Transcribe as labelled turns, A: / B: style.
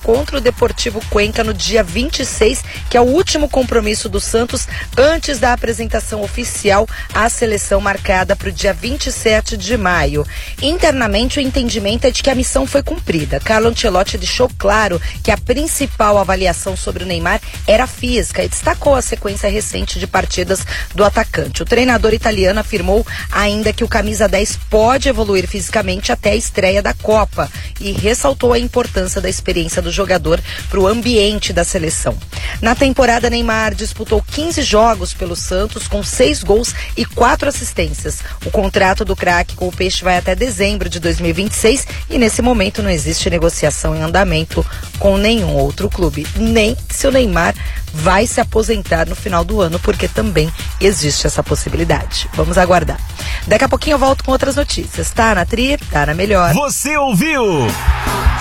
A: contra o Deportivo Cuenca no dia 26, que é o último compromisso do Santos antes da apresentação oficial à seleção marcada para o dia 27 de maio. Internamente, o entendimento é de que a missão foi cumprida. Carlo Ancelotti deixou claro que a principal avaliação sobre o Neymar era física e destacou a sequência recente de partidas do atacante. O treinador italiano afirmou ainda que o camisa 10 pode evoluir fisicamente até a estreia da Copa e ressaltou a importância da experiência do jogador para o ambiente da seleção. Na temporada, Neymar disputou 15 jogos pelo Santos com 6 gols e 4 assistências. O contrato do craque com o Peixe vai até dezembro de 2026 e nesse momento não existe negociação em andamento com nenhum outro clube, nem se o Neymar vai se aposentar no final do ano, porque também existe essa possibilidade. Vamos aguardar. Daqui a pouquinho eu volto com outras notícias. Tá na Tri, tá na Melhor.
B: Você ouviu